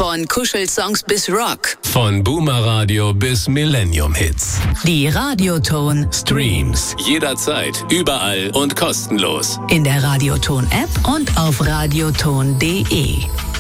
Von Kuschelsongs bis Rock. Von Boomer Radio bis Millennium Hits. Die Radioton Streams jederzeit, überall und kostenlos. In der Radioton App und auf radioton.de.